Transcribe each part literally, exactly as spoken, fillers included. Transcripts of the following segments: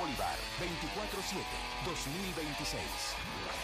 Bolívar veinticuatro siete dos mil veintiséis.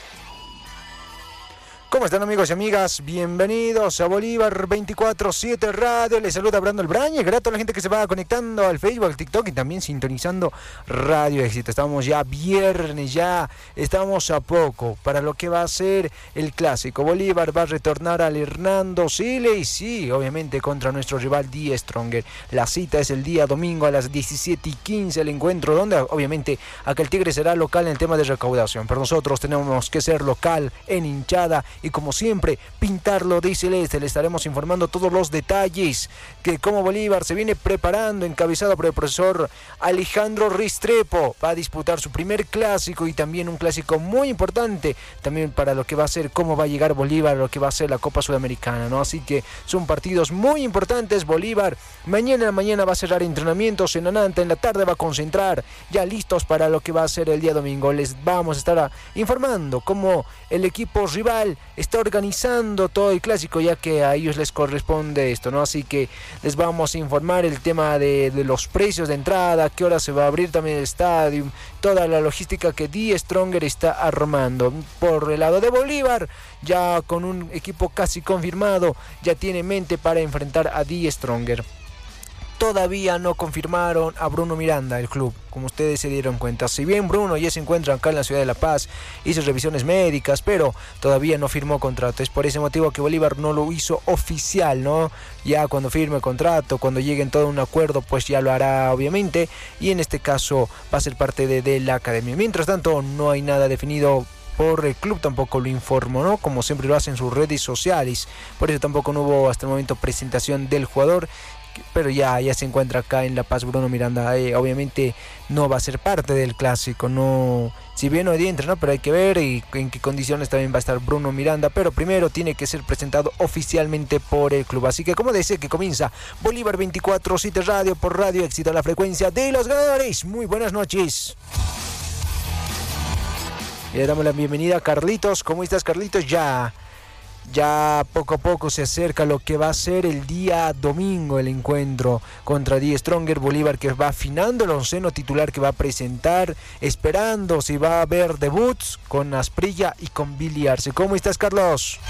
¿Cómo están, amigos y amigas? Bienvenidos a Bolívar veinticuatro siete Radio. Les saluda Brando Albraña. Grato a la gente que se va conectando al Facebook, al TikTok y también sintonizando Radio Éxito. Estamos ya viernes, ya estamos a poco para lo que va a ser el clásico. Bolívar va a retornar al Hernando Siles y sí, obviamente contra nuestro rival Die Stronger. La cita es el día domingo a las diecisiete y quince, el encuentro donde obviamente acá el Tigre será local en el tema de recaudación. Pero nosotros tenemos que ser local en hinchada y como siempre pintarlo de celeste. Le estaremos informando todos los detalles que como Bolívar se viene preparando, encabezado por el profesor Alejandro Restrepo. Va a disputar su primer clásico y también un clásico muy importante también para lo que va a ser cómo va a llegar Bolívar a lo que va a ser la Copa Sudamericana, ¿no? Así que son partidos muy importantes. Bolívar mañana mañana va a cerrar entrenamientos en Ananta, en la tarde va a concentrar ya listos para lo que va a ser el día domingo. Les vamos a estar informando cómo el equipo rival está organizando todo el clásico, ya que a ellos les corresponde esto, ¿no? Así que les vamos a informar el tema de, de los precios de entrada, a qué hora se va a abrir también el estadio, toda la logística que Die Stronger está armando. Por el lado de Bolívar, ya con un equipo casi confirmado, ya tiene mente para enfrentar a Die Stronger. Todavía no confirmaron a Bruno Miranda, el club, como ustedes se dieron cuenta. Si bien Bruno ya se encuentra acá en la ciudad de La Paz, hizo revisiones médicas, pero todavía no firmó contrato. Es por ese motivo que Bolívar no lo hizo oficial, ¿no? Ya cuando firme contrato, cuando lleguen todo un acuerdo, pues ya lo hará, obviamente. Y en este caso va a ser parte de, de la academia. Mientras tanto, no hay nada definido por el club, tampoco lo informó, ¿no? Como siempre lo hacen sus redes sociales. Por eso tampoco no hubo hasta el momento presentación del jugador. Pero ya, ya se encuentra acá en La Paz Bruno Miranda. Eh, obviamente no va a ser parte del clásico, no, si bien hoy día entra, ¿no? Pero hay que ver y en qué condiciones también va a estar Bruno Miranda. Pero primero tiene que ser presentado oficialmente por el club. Así que como dice que comienza Bolívar veinticuatro siete Radio por Radio Éxito, la frecuencia de los ganadores. Muy buenas noches. Le damos la bienvenida a Carlitos. ¿Cómo estás, Carlitos? Ya... Ya poco a poco se acerca lo que va a ser el día domingo, el encuentro contra Die Stronger. Bolívar que va afinando el onceno titular que va a presentar, esperando si va a haber debuts con Asprilla y con Billy Arce. ¿Cómo estás, Carlos?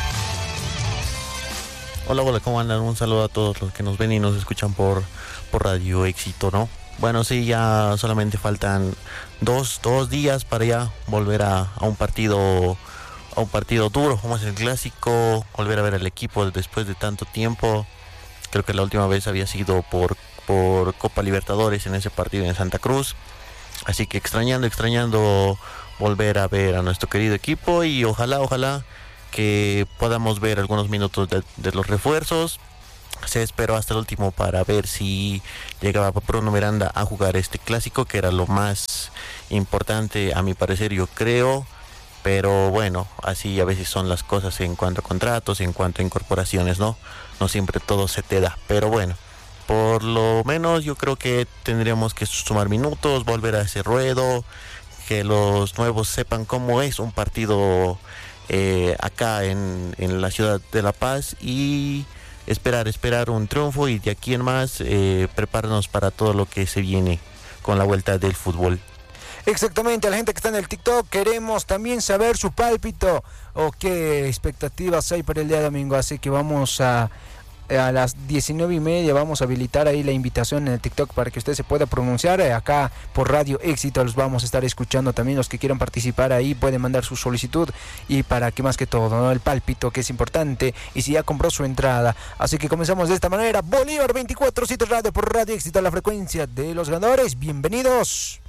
Hola, hola, ¿cómo andan? Un saludo a todos los que nos ven y nos escuchan por, por Radio Éxito, ¿no? Bueno, sí, ya solamente faltan dos, dos días para ya volver a, a un partido... a un partido duro como es el clásico, volver a ver al equipo después de tanto tiempo. Creo que la última vez había sido por, por Copa Libertadores en ese partido en Santa Cruz, así que extrañando, extrañando volver a ver a nuestro querido equipo y ojalá, ojalá que podamos ver algunos minutos de, de los refuerzos. Se esperó hasta el último para ver si llegaba Bruno Miranda a jugar este clásico, que era lo más importante a mi parecer, yo creo. Pero bueno, así a veces son las cosas en cuanto a contratos, en cuanto a incorporaciones, ¿no? No siempre todo se te da, pero bueno, por lo menos yo creo que tendríamos que sumar minutos, volver a ese ruedo, que los nuevos sepan cómo es un partido eh, acá en, en la ciudad de La Paz y esperar, esperar un triunfo y de aquí en más eh, prepararnos para todo lo que se viene con la vuelta del fútbol. Exactamente, a la gente que está en el TikTok queremos también saber su pálpito o qué expectativas hay para el día domingo, así que vamos a a las diecinueve y media vamos a habilitar ahí la invitación en el TikTok para que usted se pueda pronunciar. Acá por Radio Éxito los vamos a estar escuchando también. Los que quieran participar ahí pueden mandar su solicitud y para que más que todo, ¿no? El pálpito, que es importante, y si ya compró su entrada. Así que comenzamos de esta manera. Bolívar veinticuatro siete Radio por Radio Éxito, la frecuencia de los ganadores. Bienvenidos.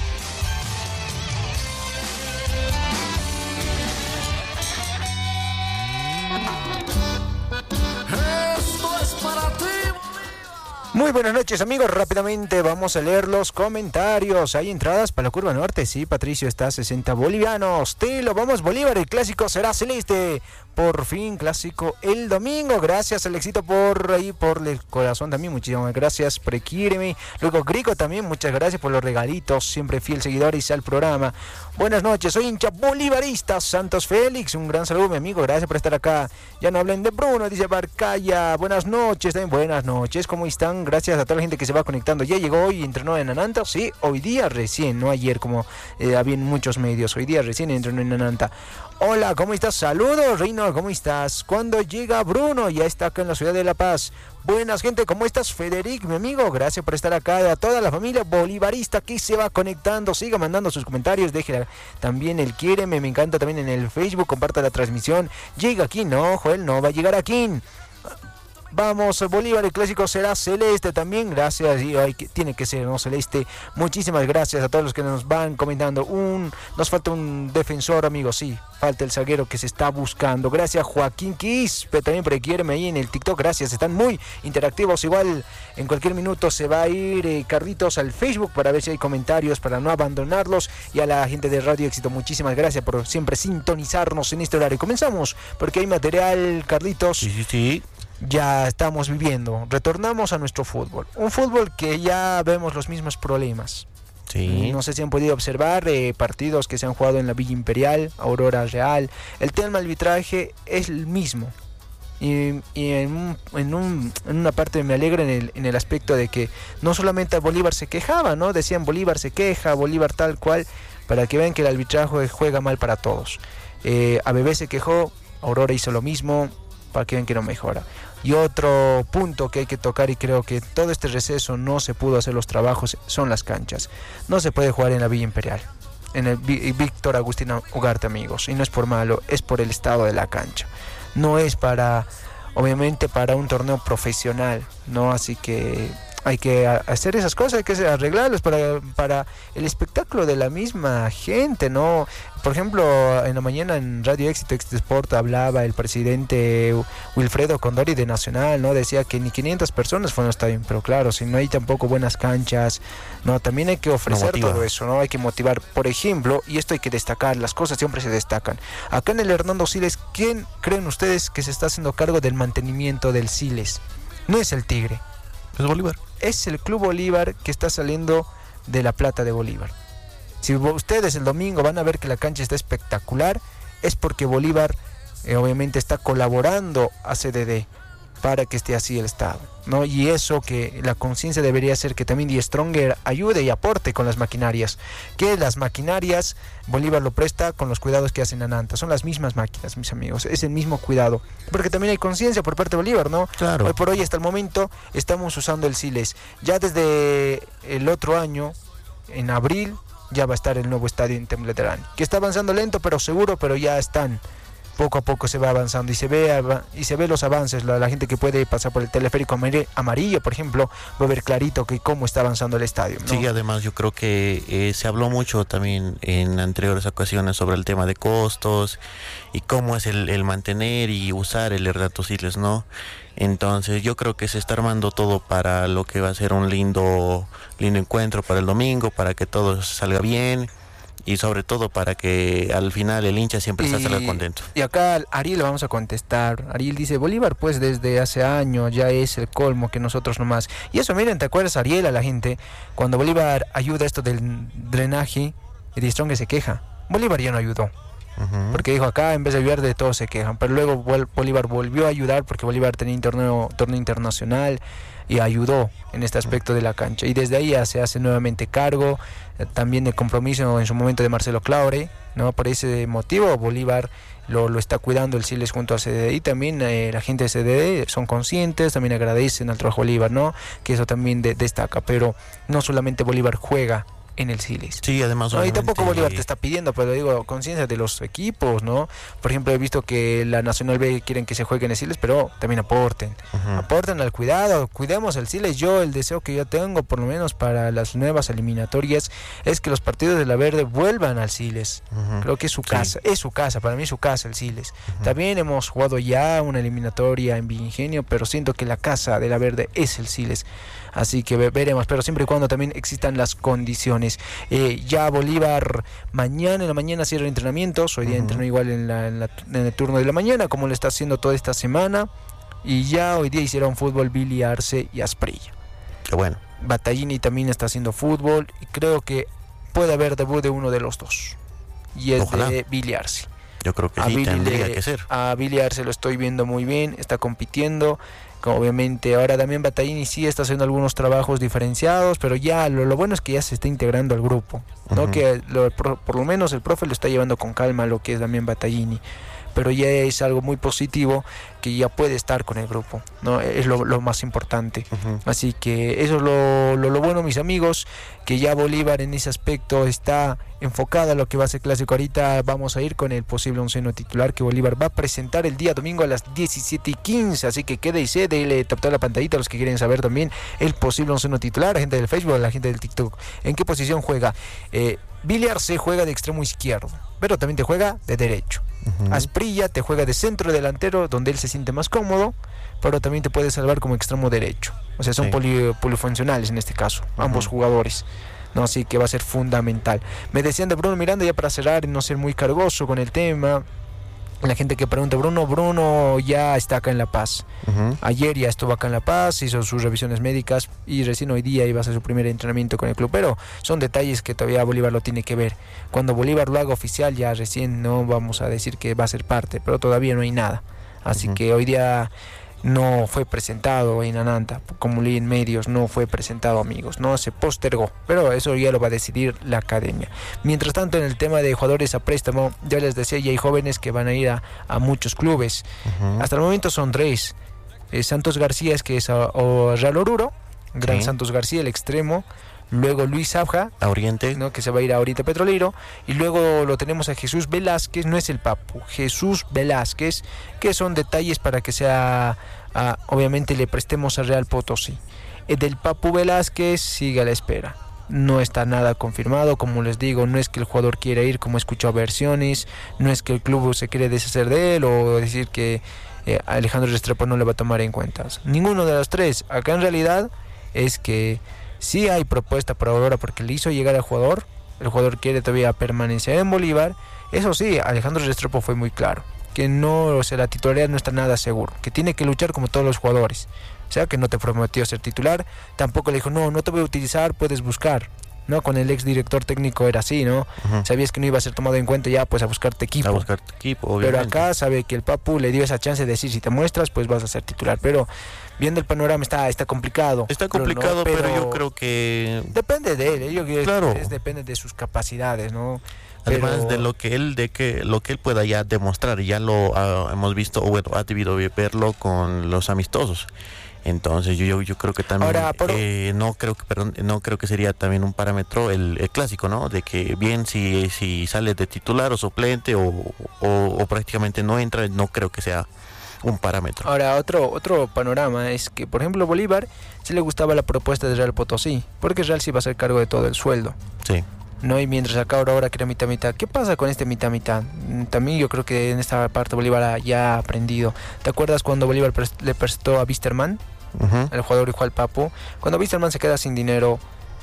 Muy buenas noches, amigos. Rápidamente vamos a leer los comentarios. ¿Hay entradas para la curva norte? Sí, Patricio, está a sesenta bolivianos. Telo, vamos Bolívar, el clásico será celeste. Por fin, clásico el domingo. Gracias, Alexito, por ahí, por el corazón también. Muchísimas gracias, Prequíreme. Luego, Grico también, muchas gracias por los regalitos. Siempre fiel seguidor y al programa. Buenas noches, soy hincha bolivarista. Santos Félix, un gran saludo, mi amigo. Gracias por estar acá. Ya no hablen de Bruno, dice Barcaya. Buenas noches, también buenas noches. ¿Cómo están? gracias a toda la gente que se va conectando. Ya llegó hoy, entrenó en Ananta, sí, hoy día recién, no ayer como eh, había en muchos medios, hoy día recién entrenó en Ananta. Hola, ¿cómo estás? Saludos, Reino, ¿cómo estás? ¿Cuándo llega Bruno? Ya está acá en la ciudad de La Paz. Buenas, gente, ¿cómo estás? Federic, mi amigo, gracias por estar acá. A toda la familia bolivarista que se va conectando, siga mandando sus comentarios, déjela también el quiéreme, me encanta también en el Facebook, comparta la transmisión. Llega aquí, no, Joel, no va a llegar aquí. Vamos, Bolívar, el clásico será celeste también, gracias, y ay, que tiene que ser, ¿no? Celeste. Muchísimas gracias a todos los que nos van comentando. Un, nos falta un defensor, amigo, sí, falta el zaguero que se está buscando. Gracias, Joaquín Quis, pero también por quiéreme ahí en el TikTok, gracias, están muy interactivos. Igual en cualquier minuto se va a ir eh, Carlitos al Facebook para ver si hay comentarios, para no abandonarlos. Y a la gente de Radio Éxito, muchísimas gracias por siempre sintonizarnos en este horario. Comenzamos, porque hay material, Carlitos. Sí, sí, sí. Ya estamos viviendo, retornamos a nuestro fútbol, un fútbol que ya vemos los mismos problemas. Sí. No sé si han podido observar eh, partidos que se han jugado en la Villa Imperial, Aurora Real. El tema del arbitraje es el mismo. Y, y en, un, en, un, en una parte me alegra en el, en el aspecto de que no solamente Bolívar se quejaba, ¿no? Decían Bolívar se queja, Bolívar tal cual, para que vean que el arbitraje juega mal para todos. Eh, A B B se quejó, Aurora hizo lo mismo, para que vean que no mejora. Y otro punto que hay que tocar, y creo que todo este receso no se pudo hacer los trabajos, son las canchas. No se puede jugar en la Villa Imperial, en el Víctor Agustín Ugarte, amigos, y no es por malo, es por el estado de la cancha. No es para, obviamente, para un torneo profesional, ¿no? Así que hay que hacer esas cosas, hay que arreglarlos para, para el espectáculo de la misma gente, ¿no? Por ejemplo, en la mañana en Radio Éxito, Éxito Sport, hablaba el presidente Wilfredo Condori de Nacional, ¿no? Decía que ni quinientas personas fueron al estadio, pero claro, si no hay tampoco buenas canchas, no, también hay que ofrecer no todo eso, ¿no? Hay que motivar, por ejemplo, y esto hay que destacar, las cosas siempre se destacan. Acá en el Hernando Siles, ¿quién creen ustedes que se está haciendo cargo del mantenimiento del Siles? No es el Tigre. Es Bolívar. Es el Club Bolívar que está saliendo de la plata de Bolívar. Si ustedes el domingo van a ver que la cancha está espectacular, es porque Bolívar eh, obviamente está colaborando a C D D para que esté así el estado, ¿no? Y eso, que la conciencia debería ser que también Die Stronger ayude y aporte con las maquinarias, que las maquinarias Bolívar lo presta con los cuidados que hacen Ananta, son las mismas máquinas, mis amigos, es el mismo cuidado, porque también hay conciencia por parte de Bolívar, ¿no? Claro. Hoy por hoy, hasta el momento, estamos usando el Siles. Ya desde el otro año, en abril, ya va a estar el nuevo estadio en Tembleterán, que está avanzando lento pero seguro, pero ya están. Poco a poco se va avanzando y se ve y se ve los avances. La, la gente que puede pasar por el teleférico amarillo, por ejemplo, va a ver clarito que cómo está avanzando el estadio, ¿no? Sí, además yo creo que eh, se habló mucho también en anteriores ocasiones sobre el tema de costos y cómo es el, el mantener y usar el Hernando Siles, ¿no? Entonces yo creo que se está armando todo para lo que va a ser un lindo, lindo encuentro para el domingo, para que todo salga bien. Y sobre todo para que al final el hincha siempre y, salga contento. Y acá a Ariel le vamos a contestar. Ariel dice, Bolívar pues desde hace años ya es el colmo que nosotros nomás. Y eso, miren, ¿te acuerdas, Ariel, a la gente? Cuando Bolívar ayuda esto del drenaje, y Die Stronger se queja. Bolívar ya no ayudó. Uh-huh. Porque dijo, acá en vez de ayudar de todos se quejan. Pero luego Bolívar volvió a ayudar porque Bolívar tenía un torneo, torneo internacional y ayudó en este aspecto de la cancha. Y desde ahí ya se hace nuevamente cargo. También el compromiso en su momento de Marcelo Claure, ¿no? Por ese motivo Bolívar lo, lo está cuidando el Siles junto a C D D, y también eh, la gente de C D D son conscientes, también agradecen al trabajo Bolívar, ¿no? Que eso también de, destaca, pero no solamente Bolívar juega en el Siles. Sí, además. No, y tampoco Bolívar te está pidiendo, pero digo, conciencia de los equipos, ¿no? Por ejemplo, he visto que la Nacional B quieren que se juegue en el Siles, pero también aporten. Uh-huh. Aporten al cuidado, cuidemos el Siles. Yo, el deseo que yo tengo, por lo menos para las nuevas eliminatorias, es que los partidos de la Verde vuelvan al Siles. Uh-huh. Creo que es su casa, sí. es su casa, para mí es su casa el Siles. Uh-huh. También hemos jugado ya una eliminatoria en Villingenio, pero siento que la casa de la Verde es el Siles. Así que veremos, pero siempre y cuando también existan las condiciones. Eh, ya Bolívar mañana en la mañana cierra entrenamientos. Hoy día uh-huh. entrenó igual en, la, en, la, en el turno de la mañana, como lo está haciendo toda esta semana. Y ya hoy día hicieron fútbol Billy Arce y Asprilla. Qué bueno. Battaglini también está haciendo fútbol y creo que puede haber debut de uno de los dos. Y es Ojalá. de Billy Arce. Yo creo que a sí, Billy tendría le- que ser. A Billy Arce lo estoy viendo muy bien, está compitiendo. Como obviamente ahora también Battaglini sí está haciendo algunos trabajos diferenciados, pero ya lo, lo bueno es que ya se está integrando al grupo, ¿no? Ujú. Que lo- por, por lo menos el profe lo está llevando con calma lo que es también Battaglini, pero ya es algo muy positivo que ya puede estar con el grupo, ¿no? Es lo, lo más importante. Ujú. Así que eso es lo, lo, lo bueno, mis amigos, que ya Bolívar en ese aspecto está enfocada a lo que va a ser clásico. Ahorita vamos a ir con el posible onceno titular que Bolívar va a presentar el día domingo a las diecisiete y quince, así que quédese, déle tap la pantallita a los que quieren saber también el posible onceno titular, la gente del Facebook, la gente del TikTok. ¿En qué posición juega? Eh, Billy Arce juega de extremo izquierdo, pero también te juega de derecho. Ujú. Asprilla te juega de centro delantero, donde él se siente más cómodo, pero también te puede salvar como extremo derecho. O sea, son Sí. poli- polifuncionales en este caso, ambos Ujú. jugadores. No, así que va a ser fundamental. Me decían de Bruno Miranda, ya para cerrar y no ser muy cargoso con el tema. La gente que pregunta, Bruno, Bruno ya está acá en La Paz. Ujú. Ayer ya estuvo acá en La Paz, hizo sus revisiones médicas y recién hoy día iba a hacer su primer entrenamiento con el club, pero son detalles que todavía Bolívar lo tiene que ver. Cuando Bolívar lo haga oficial ya recién no vamos a decir que va a ser parte, pero todavía no hay nada. Así Ujú. que hoy día no fue presentado en Ananta, como leí en medios, no fue presentado, amigos, no se postergó, pero eso ya lo va a decidir la academia. Mientras tanto, en el tema de jugadores a préstamo, ya les decía, ya hay jóvenes que van a ir a, a muchos clubes. Ujú. Hasta el momento son tres. Eh, Santos García, es que es a, o Real Oruro, Gran Sí. Santos García, el extremo. Luego Luis Abja, A Oriente. ¿no? Que se va a ir a Oriente Petrolero. Y luego lo tenemos a Jesús Velázquez, no es el Papu, Jesús Velázquez, que son detalles para que sea, ah, obviamente le prestemos a Real Potosí. El del Papu Velázquez sigue a la espera. No está nada confirmado, como les digo, no es que el jugador quiera ir, como he escuchado versiones, no es que el club se quiere deshacer de él o decir que eh, Alejandro Restrepo no le va a tomar en cuenta. Ninguno de los tres. Acá en realidad es que sí hay propuesta por Aurora porque le hizo llegar al jugador. El jugador quiere todavía permanecer en Bolívar. Eso sí, Alejandro Restrepo fue muy claro, que no, o sea, la titularidad no está nada seguro, que tiene que luchar como todos los jugadores. O sea, que no te prometió ser titular, tampoco le dijo, no, no te voy a utilizar, puedes buscar. ¿No? Con el ex director técnico era así, ¿no? Ujú. Sabías que no iba a ser tomado en cuenta, ya pues a buscarte equipo. A buscar tu equipo, Pero obviamente. acá sabe que el Papu le dio esa chance de decir, si te muestras, pues vas a ser titular. Pero viendo el panorama está, está complicado. Está Pero no, complicado, pero, pero yo creo que depende de él, ¿eh? Yo creo que Claro. es- depende de sus capacidades, ¿no? además Pero- de lo que él de que lo que él pueda ya demostrar, ya lo ah, hemos visto, o bueno, ha debido verlo con los amistosos. Entonces yo, yo, yo creo que también Ahora, pero- eh, no creo que perdón, no creo que sería también un parámetro el, el clásico, ¿no? De que bien si, si sale de titular o suplente o, o, o prácticamente no entra, no creo que sea un parámetro. Ahora, otro, otro panorama es que, por ejemplo, Bolívar sí le gustaba la propuesta de Real Potosí, porque Real sí va a ser cargo de todo el sueldo. Sí. No, y mientras acá Aurora quería mitad mitad. ¿Qué pasa con este mitad mitad? Mm, También yo creo que en esta parte Bolívar ya ha aprendido. ¿Te acuerdas cuando Bolívar pres- le prestó a Wisterman, Ujú. el jugador hijo al Papu? Cuando Wisterman se queda sin dinero,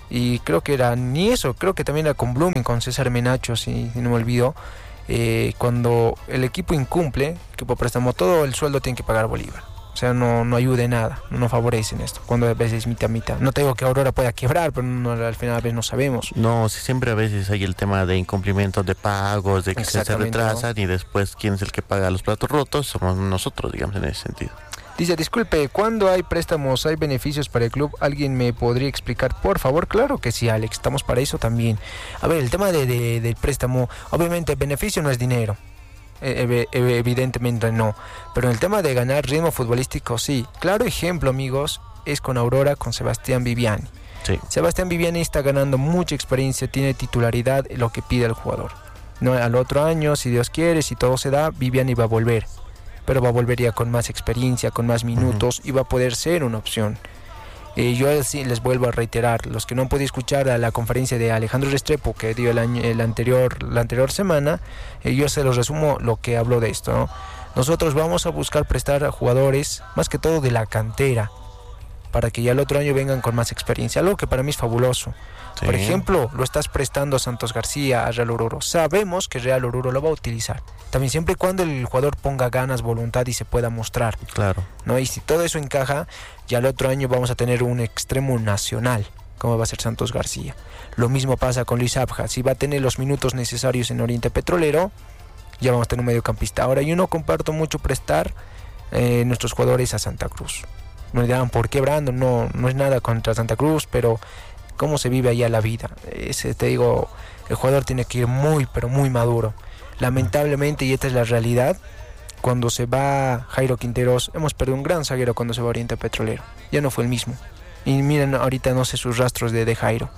y creo que era ni eso, creo que también era con Blooming, con César Menacho, si, si no me olvido. Eh, cuando el equipo incumple, equipo préstamo, todo el sueldo tiene que pagar Bolívar. O sea, no, no ayude nada, no favorecen esto. Cuando a veces mitad mitad. No te digo que Aurora pueda quebrar, pero no, al final a veces no sabemos. No, sí, siempre a veces hay el tema de incumplimientos de pagos, de que se Exactamente, retrasan y después quién es el que paga los platos rotos, somos nosotros, digamos, en ese sentido. Dice, disculpe, ¿cuándo hay préstamos, hay beneficios para el club? ¿Alguien me podría explicar, por favor? Claro que sí, Alex, estamos para eso también. A ver, el tema de, de- del préstamo, obviamente el beneficio no es dinero, eh, ev- evidentemente no, pero en el tema de ganar ritmo futbolístico, sí. Claro ejemplo, amigos, es con Aurora, con Sebastián Viviani. Sí. Sebastián Viviani está ganando mucha experiencia, tiene titularidad, lo que pide el jugador. No, al otro año, si Dios quiere, si todo se da, Viviani va a volver. Pero va a volver ya con más experiencia, con más minutos, uh-huh. y va a poder ser una opción. Eh, yo sí les vuelvo a reiterar, los que no han podido escuchar a la conferencia de Alejandro Restrepo que dio el año, el anterior, la anterior semana, eh, yo se los resumo lo que habló de esto, ¿no? Nosotros vamos a buscar prestar a jugadores, más que todo de la cantera, para que ya el otro año vengan con más experiencia, algo que para mí es fabuloso. Sí. Por ejemplo, lo estás prestando a Santos García, a Real Oruro. Sabemos que Real Oruro lo va a utilizar. También siempre y cuando el jugador ponga ganas, voluntad y se pueda mostrar. Claro. ¿No? Y si todo eso encaja, ya el otro año vamos a tener un extremo nacional, como va a ser Santos García. Lo mismo pasa con Luis Abja. Si va a tener los minutos necesarios en Oriente Petrolero, ya vamos a tener un mediocampista. Ahora, yo no comparto mucho prestar eh, nuestros jugadores a Santa Cruz. Me dirán, ¿por qué Brandon? No, no es nada contra Santa Cruz, pero cómo se vive allá la vida. Ese, te digo, el jugador tiene que ir muy, pero muy maduro. Lamentablemente, y esta es la realidad, cuando se va Jairo Quinteros, hemos perdido un gran zaguero cuando se va a Oriente Petrolero. Ya no fue el mismo. Y miren, ahorita no sé sus rastros de, de Jairo.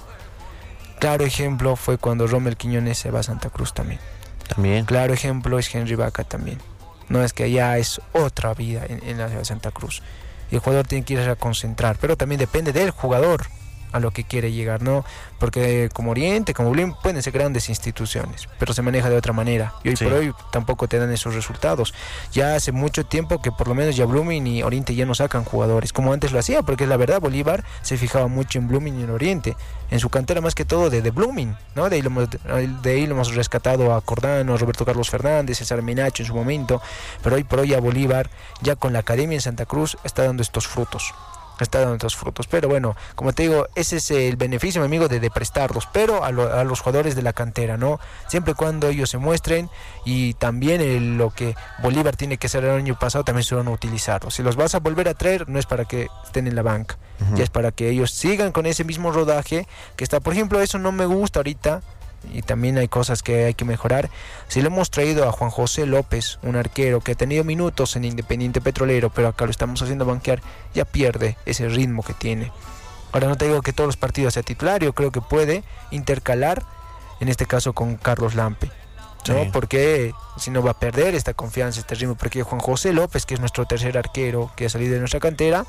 Claro ejemplo fue cuando Rommel Quiñones se va a Santa Cruz también. También. Claro ejemplo es Henry Vaca también. No, es que allá es otra vida en, en la ciudad de Santa Cruz. Y el jugador tiene que ir a concentrar, pero también depende del jugador a lo que quiere llegar, ¿no? Porque como Oriente, como Blooming, pueden ser grandes instituciones, pero se maneja de otra manera. Y hoy sí. por hoy tampoco te dan esos resultados. Ya hace mucho tiempo que por lo menos ya Blooming y Oriente ya no sacan jugadores, como antes lo hacía, porque la verdad Bolívar se fijaba mucho en Blooming y en Oriente, en su cantera más que todo de, de Blooming, ¿no? De ahí, lo hemos, de ahí lo hemos rescatado a Cordano, a Roberto Carlos Fernández, César Menacho en su momento, pero hoy por hoy ya Bolívar, ya con la academia en Santa Cruz, está dando estos frutos. está dando estos frutos, pero bueno, como te digo, ese es el beneficio, mi amigo, de, de prestarlos, pero a, lo, a los jugadores de la cantera, ¿no? Siempre y cuando ellos se muestren, y también el, lo que Bolívar tiene que hacer el año pasado, también se van a utilizarlos. Si los vas a volver a traer, no es para que estén en la banca, uh-huh. ya es para que ellos sigan con ese mismo rodaje que está. Por ejemplo, eso no me gusta ahorita, y también hay cosas que hay que mejorar. Si le hemos traído a Juan José López, un arquero que ha tenido minutos en Independiente Petrolero, pero acá lo estamos haciendo banquear, ya pierde ese ritmo que tiene. Ahora no te digo que todos los partidos sea titular, yo creo que puede intercalar, en este caso con Carlos Lampe, ¿no? Sí. Porque si no va a perder esta confianza, este ritmo, porque Juan José López, que es nuestro tercer arquero que ha salido de nuestra cantera,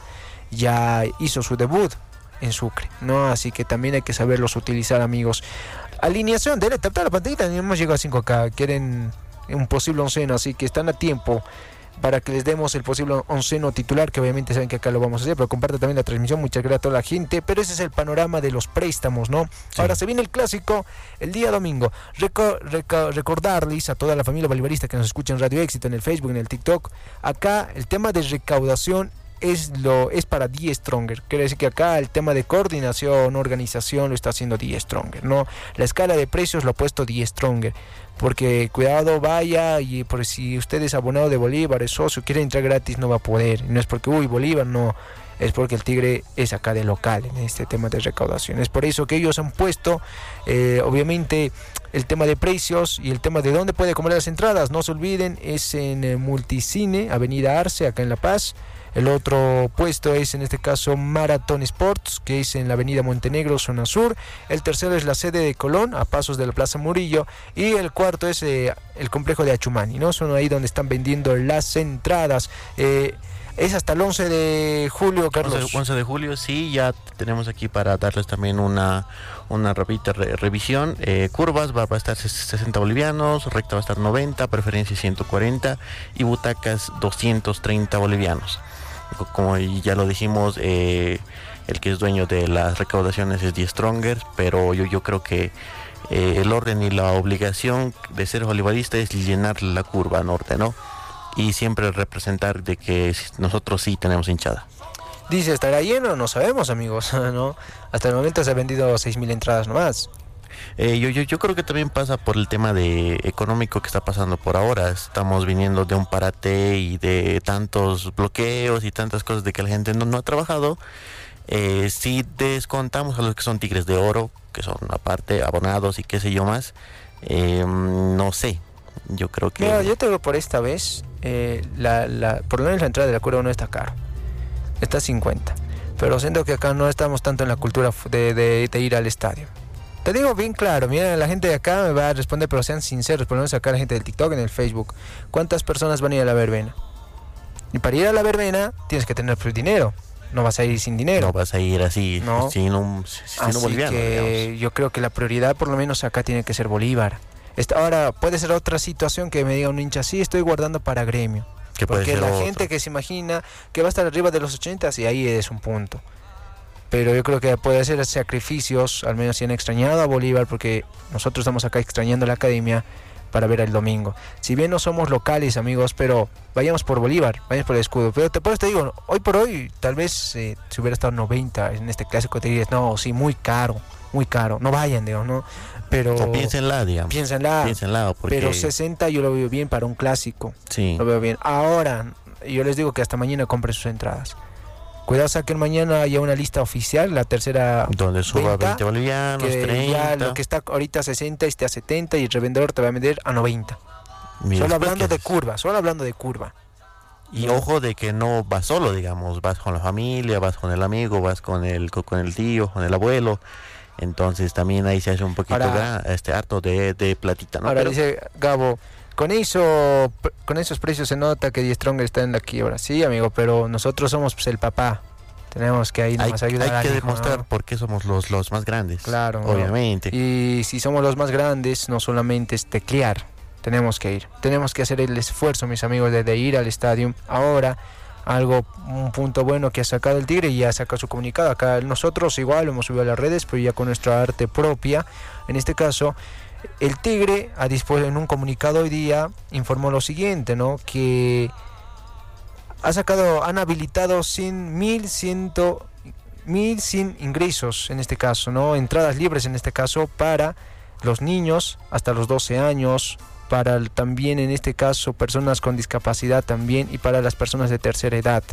ya hizo su debut en Sucre, ¿no? Así que también hay que saberlos utilizar, amigos. Alineación, dele tapar la pantallita, hemos llegado a cinco acá, quieren un posible onceno, así que están a tiempo para que les demos el posible onceno titular, que obviamente saben que acá lo vamos a hacer, pero comparte también la transmisión, muchas gracias a toda la gente, pero ese es el panorama de los préstamos, ¿no? Sí. Ahora se viene el clásico el día domingo. Reco- reco- recordarles a toda la familia bolivarista que nos escucha en Radio Éxito, en el Facebook, en el TikTok, acá el tema de recaudación es lo es para Die Stronger. Quiere decir que acá el tema de coordinación, organización lo está haciendo Die Stronger, ¿no? La escala de precios lo ha puesto Die Stronger, porque cuidado, vaya, y por si usted es abonado de Bolívar, es socio, quiere entrar gratis, no va a poder. No es porque, uy, Bolívar, no, es porque el Tigre es acá de local en este tema de recaudación. Es por eso que ellos han puesto, eh, obviamente, el tema de precios y el tema de dónde puede comer las entradas. No se olviden, es en el Multicine, Avenida Arce, acá en La Paz. El otro puesto es en este caso Marathon Sports, que es en la avenida Montenegro, zona sur. El tercero es la sede de Colón, a pasos de la Plaza Murillo. Y el cuarto es eh, el complejo de Achumani, ¿no? Son ahí donde están vendiendo las entradas. Eh, es hasta el once de julio, Carlos. once de julio, sí, ya tenemos aquí para darles también una, una rapidita re- revisión. Eh, curvas va, va a estar sesenta bolivianos, recta va a estar noventa, preferencia ciento cuarenta y butacas doscientos treinta bolivianos. Como ya lo dijimos, eh, el que es dueño de las recaudaciones es Die Stronger, pero yo, yo creo que eh, el orden y la obligación de ser bolivarista es llenar la curva norte, ¿no? Y siempre representar de que nosotros sí tenemos hinchada. Dice, ¿estará lleno? No sabemos, amigos, ¿no? Hasta el momento se han vendido seis mil entradas nomás. Eh, yo, yo, yo creo que también pasa por el tema de económico que está pasando por ahora. Estamos viniendo de un parate y de tantos bloqueos y tantas cosas de que la gente no, no ha trabajado. Eh, si descontamos a los que son Tigres de Oro, que son aparte abonados y qué sé yo más, eh, no sé, yo creo que... Mira, yo te digo por esta vez, eh, la, la, por lo menos la entrada de la curva no está caro, está a cincuenta, pero siento que acá no estamos tanto en la cultura de, de, de ir al estadio. Te digo bien claro, mira, la gente de acá me va a responder, pero sean sinceros, por lo menos acá la gente del TikTok, en el Facebook. ¿Cuántas personas van a ir a la verbena? Y para ir a la verbena tienes que tener pues, dinero, no vas a ir sin dinero. No vas a ir así, no. sin un, sin así un boliviano, que digamos. Yo creo que la prioridad por lo menos acá tiene que ser Bolívar. Esta, ahora puede ser otra situación que me diga un hincha, sí, estoy guardando para Gremio. Que puede porque ser la otro. gente que se imagina que va a estar arriba de los ochenta, y ahí es un punto. Pero yo creo que puede hacer sacrificios, al menos si han extrañado a Bolívar, porque nosotros estamos acá extrañando la academia para ver el domingo. Si bien no somos locales, amigos, pero vayamos por Bolívar, vayamos por el escudo. Pero te, por eso te digo, hoy por hoy, tal vez eh, si hubiera estado noventa en este clásico, te dirías, no, sí, muy caro. muy caro. No vayan, digo, ¿no? Pero O piénsenla, digamos. piénsenla. Piénsenla, porque... Pero sesenta yo lo veo bien para un clásico. Sí. Lo veo bien. Ahora, yo les digo que hasta mañana compren sus entradas. Cuidado, saquen mañana ya una lista oficial, la tercera Donde suba venta, veinte bolivianos, que treinta. ya lo que está ahorita a sesenta esté a setenta y el revendedor te va a vender a noventa. Mira, Solo después hablando que- de curva, solo hablando de curva. Y ojo de que no vas solo, digamos, vas con la familia, vas con el amigo, vas con el co- con el tío, con el abuelo. Entonces también ahí se hace un poquito Ahora- gra- este harto de, de platita, ¿no? Ahora Pero- dice Gabo, con eso, con esos precios se nota que Die Stronger está en la quiebra. Sí, amigo, pero nosotros somos pues, el papá. Tenemos que ahí hay, nomás ayudar hay al que hijo, demostrar ¿no? por qué somos los, los más grandes. Claro, ¿no? obviamente. Y si somos los más grandes, no solamente es teclear, tenemos que ir. Tenemos que hacer el esfuerzo, mis amigos, de, de ir al estadio. Ahora, algo, un punto bueno que ha sacado el Tigre y ya sacado su comunicado. Acá nosotros igual lo hemos subido a las redes, pero ya con nuestra arte propia. En este caso, el Tigre, a dispuesto en un comunicado hoy día, informó lo siguiente, ¿no? Que ha sacado, han habilitado mil cien ingresos en este caso, ¿no? Entradas libres en este caso para los niños hasta los doce años, para el- también en este caso personas con discapacidad también y para las personas de tercera edad.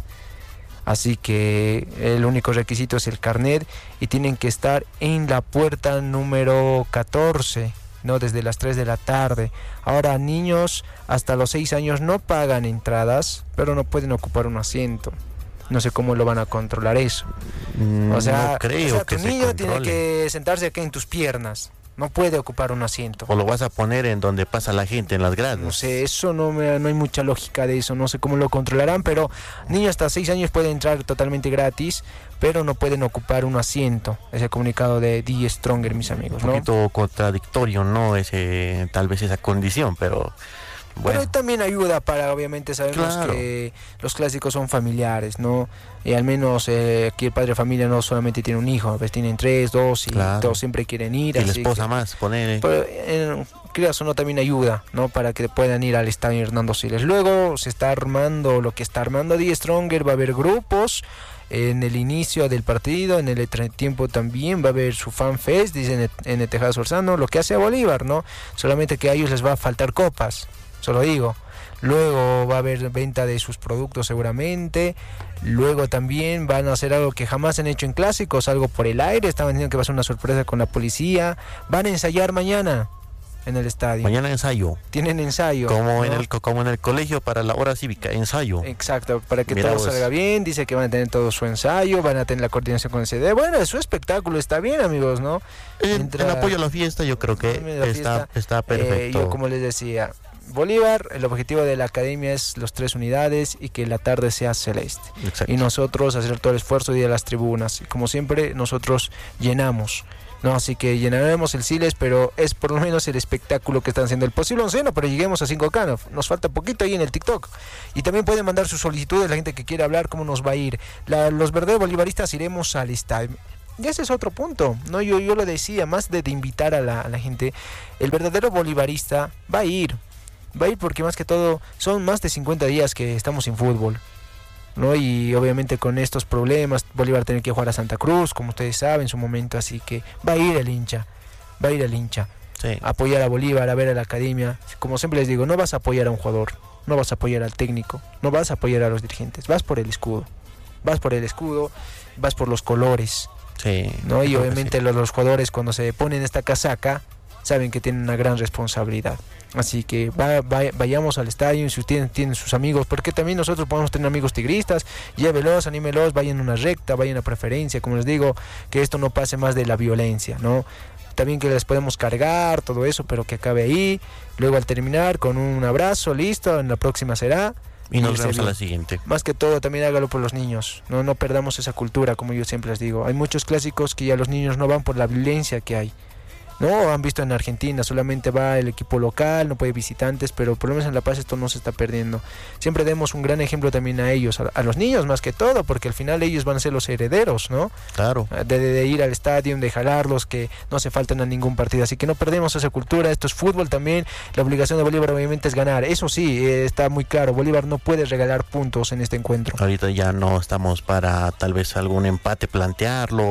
Así que el único requisito es el carnet y tienen que estar en la puerta número catorce, ¿no? Desde las tres de la tarde. Ahora, niños hasta los seis años no pagan entradas, pero no pueden ocupar un asiento. No sé cómo lo van a controlar eso. Mm, O sea, no creo o sea, que tu se niño tiene controle. que sentarse aquí en tus piernas. No puede ocupar un asiento. O lo vas a poner en donde pasa la gente, en las gradas. No sé, eso no, me, no hay mucha lógica de eso, no sé cómo lo controlarán, pero niños hasta seis años pueden entrar totalmente gratis, pero no pueden ocupar un asiento. Es el comunicado de Die Stronger, mis amigos, Un ¿no? poquito contradictorio, ¿no? Ese, tal vez esa condición, pero bueno. Pero también ayuda para, obviamente sabemos Claro. que los clásicos son familiares, ¿no? Y al menos eh, aquí el padre de familia no solamente tiene un hijo, pues tienen tres, dos y Claro. todos siempre quieren ir. Y la así esposa que- más, poner. Pero en creas o no también ayuda, ¿no? Para que puedan ir al estadio Hernando Siles. Luego se está armando lo que está armando Die Stronger, va a haber grupos en el inicio del partido, en el entretiempo también va a haber su fan fest, dicen en el Tejado Sorzano, lo que hace a Bolívar, ¿no? Solamente que a ellos les va a faltar copas, solo digo. Luego va a haber venta de sus productos seguramente. Luego también van a hacer algo que jamás han hecho en clásicos, algo por el aire. Estaban diciendo que va a ser una sorpresa con la policía. Van a ensayar mañana en el estadio. Mañana ensayo. Tienen ensayo. Como, en ¿no? el, co- como en el colegio para la hora cívica, ensayo. Exacto, para que Mira todo vos. salga bien. Dice que van a tener todo su ensayo, van a tener la coordinación con el C D. Bueno, es su espectáculo, está bien, amigos, ¿no? En, Mientras- en apoyo a la fiesta yo creo que En la está, fiesta, está Eh, perfecto. yo como les decía, Bolívar, el objetivo de la academia es los tres unidades y que la tarde sea celeste. Exacto. Y nosotros hacer todo el esfuerzo y de las tribunas. Y como siempre, nosotros llenamos. No, así que llenaremos el Siles, pero es por lo menos el espectáculo que están haciendo el posible onceno, pero lleguemos a cinco K. no- Nos falta poquito ahí en el TikTok. Y también pueden mandar sus solicitudes, la gente que quiere hablar, cómo nos va a ir. La- los verdaderos bolivaristas iremos al estadio. Y ese es otro punto, ¿no? Yo, yo lo decía, más de, de invitar a la, a la gente, el verdadero bolivarista va a ir. Va a ir porque más que todo son más de cincuenta días que estamos sin fútbol, ¿no? Y obviamente con estos problemas Bolívar tiene que jugar a Santa Cruz, como ustedes saben, en su momento, así que va a ir el hincha, va a ir el hincha, Sí. a apoyar a Bolívar, a ver a la academia. Como siempre les digo, no vas a apoyar a un jugador, no vas a apoyar al técnico, no vas a apoyar a los dirigentes, vas por el escudo, vas por el escudo, vas por los colores, Sí, ¿no? Y creo que obviamente sí. los, los jugadores cuando se ponen esta casaca saben que tienen una gran responsabilidad. Así que va, va- vayamos al estadio, si ustedes tienen sus amigos, porque también nosotros podemos tener amigos tigristas, llévelos, anímelos, vayan a una recta, vayan a preferencia, como les digo, que esto no pase más de la violencia, ¿no? También que les podemos cargar, todo eso, pero que acabe ahí, luego al terminar con un abrazo, listo, en la próxima será. Y nos irse vemos a bien. la siguiente. Más que todo también hágalo por los niños, no no perdamos esa cultura, como yo siempre les digo. Hay muchos clásicos que ya los niños no van por la violencia que hay. No, han visto en Argentina, solamente va el equipo local, no puede visitantes, pero por lo menos en La Paz esto no se está perdiendo. Siempre demos un gran ejemplo también a ellos, a, a los niños más que todo, porque al final ellos van a ser los herederos, ¿no? Claro. De, de- de ir al estadio, de jalarlos, que no se faltan a ningún partido. Así que no perdemos esa cultura, esto es fútbol también. La obligación de Bolívar obviamente es ganar. Eso sí, eh, está muy claro, Bolívar no puede regalar puntos en este encuentro. Ahorita ya no estamos para tal vez algún empate plantearlo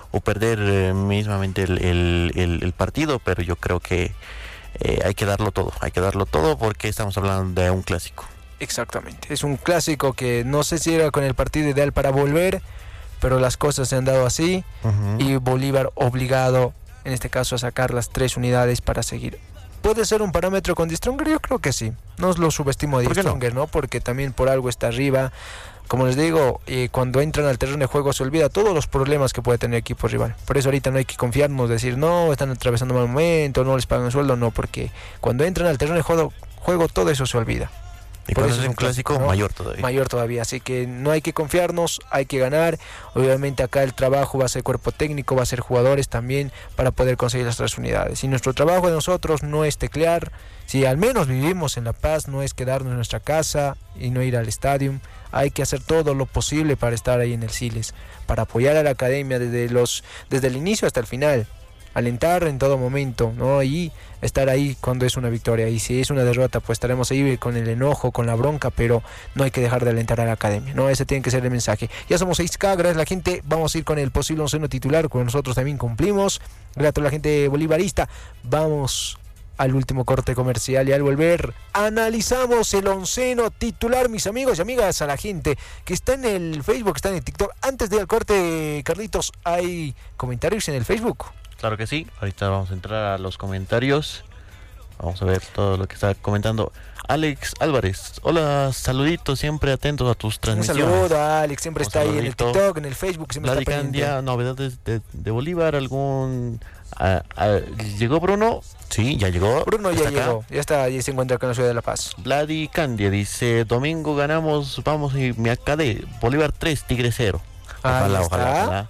o perder eh, mismamente el, el, el, el partido, pero yo creo que eh, hay que darlo todo, hay que darlo todo porque estamos hablando de un clásico. Exactamente, es un clásico que no sé si era con el partido ideal para volver, pero las cosas se han dado así, uh-huh. y Bolívar obligado, en este caso, a sacar las tres unidades para seguir. ¿Puede ser un parámetro con Die Stronger? Yo creo que sí. No lo subestimo a Die Stronger, no? ¿no? Porque también por algo está arriba. Como les digo, eh, cuando entran al terreno de juego se olvida todos los problemas que puede tener el equipo rival. Por eso ahorita no hay que confiarnos, decir, no, están atravesando un mal momento, no les pagan sueldo, no, porque cuando entran al terreno de juego, juego todo eso se olvida. Y por eso es un clásico, clásico, ¿no? mayor todavía. Mayor todavía, así que no hay que confiarnos, hay que ganar. Obviamente acá el trabajo va a ser cuerpo técnico, va a ser jugadores también para poder conseguir las tres unidades. Y nuestro trabajo de nosotros no es teclear, si al menos vivimos en La Paz, no es quedarnos en nuestra casa y no ir al estadio. Hay que hacer todo lo posible para estar ahí en el Siles, para apoyar a la academia desde, los, desde el inicio hasta el final. Alentar en todo momento, ¿no? Y estar ahí cuando es una victoria. Y si es una derrota, pues estaremos ahí con el enojo, con la bronca, pero no hay que dejar de alentar a la academia, ¿no? Ese tiene que ser el mensaje. Ya somos seis K, gracias a la gente. Vamos a ir con el posible onceno titular, con nosotros también cumplimos. Gracias a la gente bolivarista. Vamos al último corte comercial y al volver analizamos el onceno titular, mis amigos y amigas, a la gente que está en el Facebook, que está en el TikTok. Antes de ir al corte, Carlitos, ¿hay comentarios en el Facebook? Claro que sí, ahorita vamos a entrar a los comentarios. Vamos a ver todo lo que está comentando Alex Álvarez. Hola, saluditos, siempre atentos a tus transmisiones. Un saludo a Alex, siempre un está saludito. Ahí en el TikTok, en el Facebook, siempre Vladi está pendiente. Candia, novedades de, de Bolívar, algún... Uh, uh, ¿Llegó Bruno? Sí, ya llegó. Bruno ya llegó, acá. ya está, ya se encuentra acá en la ciudad de La Paz. Vladi Candia dice, domingo ganamos, vamos y me acadé, Bolívar tres, Tigre cero. Ojalá, ojalá, ojalá.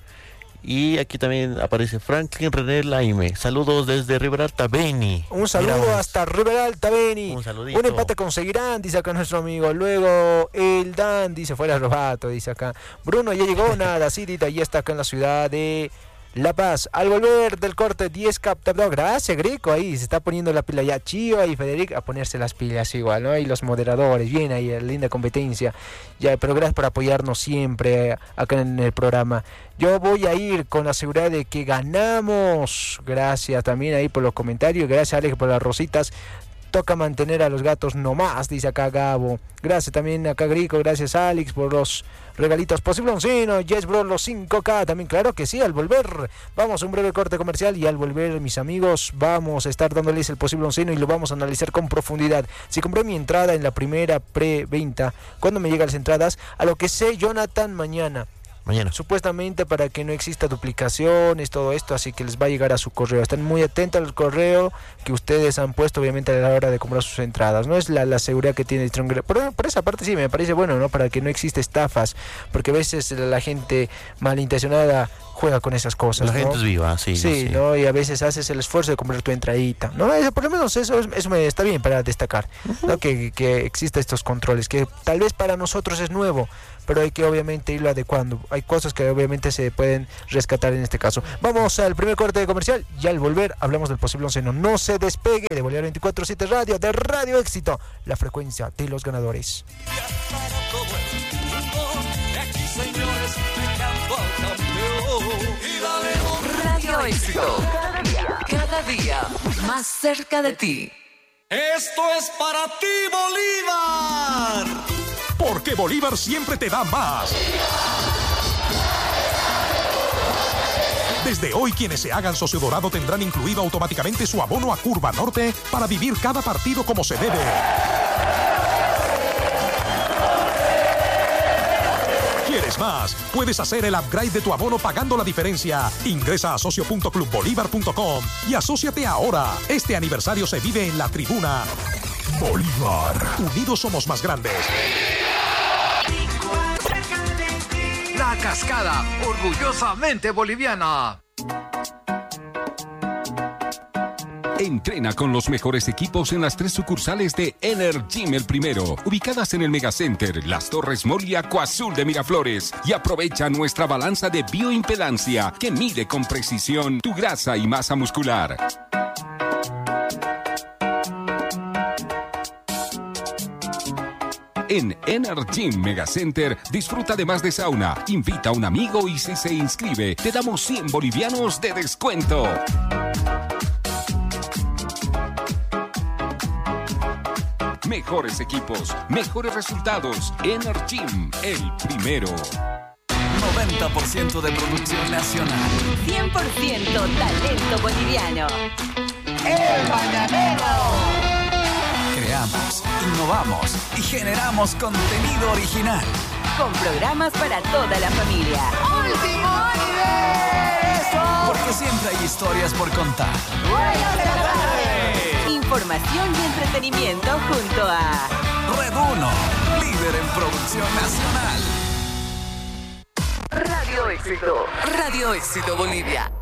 Y aquí también aparece Franklin René Laime. Saludos desde Riberalta, Beni. Un saludo Miramos. hasta Riberalta, Beni. Un saludito. Un empate conseguirán, dice acá nuestro amigo. Luego el Dan dice, fuera Robato, dice acá. Bruno ya llegó, nada, sí, Dita, ya está acá en la ciudad de La Paz. Al volver del corte, diez cap. Gracias, Greco, ahí se está poniendo la pila ya. Chiva y Federico a ponerse las pilas igual, ¿no? Y los moderadores, bien ahí, linda competencia. Ya, pero gracias por apoyarnos siempre acá en el programa. Yo voy a ir con la seguridad de que ganamos. Gracias también ahí por los comentarios. Gracias, Alex, por las rositas. Toca mantener a los gatos nomás, dice acá Gabo. Gracias también acá Grico, gracias Alex por los regalitos. Posible onceno, Yes Bro, los cinco K también, claro que sí. Al volver, vamos a un breve corte comercial y al volver, mis amigos, vamos a estar dándoles el posible onceno y lo vamos a analizar con profundidad. Si compré mi entrada en la primera preventa, ¿cuándo me llegan las entradas? A lo que sé, Jonathan, mañana. Mañana. Supuestamente para que no exista duplicaciones, todo esto, así que les va a llegar a su correo. Están muy atentos al correo que ustedes han puesto, obviamente, a la hora de comprar sus entradas. No es la, la seguridad que tiene Stronger. Por, por esa parte sí, me parece bueno, ¿no? Para que no exista estafas, porque a veces la gente malintencionada juega con esas cosas, la ¿no? gente es viva, sí. Sí, sí. ¿no? Y a veces haces el esfuerzo de comprar tu entradita, ¿no? Eso, por lo menos eso, eso me está bien para destacar, uh-huh. ¿no? Que, que exista estos controles, que tal vez para nosotros es nuevo, pero hay que obviamente irlo adecuando. Hay cosas que obviamente se pueden rescatar en este caso. Vamos al primer corte de comercial y al volver hablamos del posible onceno. No se despegue de Bolívar veinticuatro siete Radio, de Radio Éxito, la frecuencia de los ganadores. Radio Éxito, cada día, cada día más cerca de ti. Esto es para ti, Bolívar. Porque Bolívar siempre te da más. Desde hoy, quienes se hagan socio dorado tendrán incluido automáticamente su abono a Curva Norte para vivir cada partido como se debe. ¿Quieres más? Puedes hacer el upgrade de tu abono pagando la diferencia. Ingresa a socio punto club bolívar punto com y asóciate ahora. Este aniversario se vive en la tribuna. Bolívar. Unidos somos más grandes. La Cascada, orgullosamente boliviana. Entrena con los mejores equipos en las tres sucursales de Energym El Primero, ubicadas en el Megacenter, Las Torres Mall y Acuazul de Miraflores. Y aprovecha nuestra balanza de bioimpedancia que mide con precisión tu grasa y masa muscular. En Energym Megacenter disfruta además de sauna, invita a un amigo y si se inscribe, te damos cien bolivianos de descuento. Mejores equipos, mejores resultados. Energym, el primero. noventa por ciento de producción nacional. cien por ciento talento boliviano. El Mañanero. Creamos, innovamos y generamos contenido original. Con programas para toda la familia. ¡Último universo! Porque siempre hay historias por contar. ¡Buenas tardes! Información y entretenimiento junto a Red uno, líder en producción nacional. Radio Éxito. Radio Éxito Bolivia.